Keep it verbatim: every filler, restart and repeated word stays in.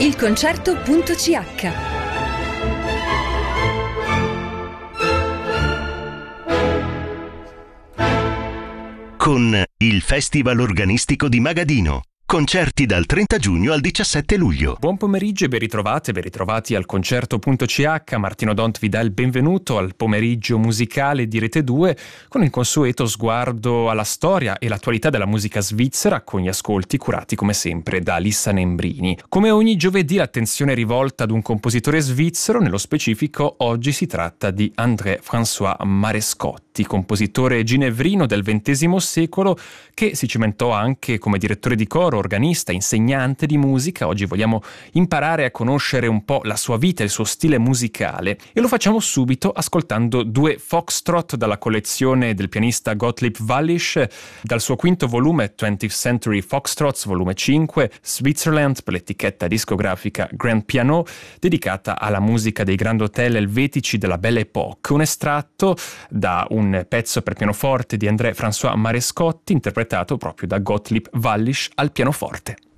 il concerto punto c h. Con il Festival Organistico di Magadino. Concerti dal trenta giugno al diciassette luglio. Buon pomeriggio e ben ritrovate, ben ritrovati al concerto punto c h. Martino Dont vi dà il benvenuto al pomeriggio musicale di Rete due con il consueto sguardo alla storia e l'attualità della musica svizzera, con gli ascolti curati come sempre da Lissa Nembrini. Come ogni giovedì l'attenzione è rivolta ad un compositore svizzero, nello specifico oggi si tratta di André-François Marescotti, compositore ginevrino del ventesimo secolo che si cimentò anche come direttore di coro, organista, insegnante di musica. Oggi vogliamo imparare a conoscere un po' la sua vita e il suo stile musicale e lo facciamo subito ascoltando due foxtrot dalla collezione del pianista Gottlieb Wallisch, dal suo quinto volume twentieth Century Foxtrots, volume cinque, Switzerland, per l'etichetta discografica Grand Piano, dedicata alla musica dei Grand Hotel elvetici della Belle Époque. Un estratto da un pezzo per pianoforte di André-François Marescotti, interpretato proprio da Gottlieb Wallisch al pianoforte.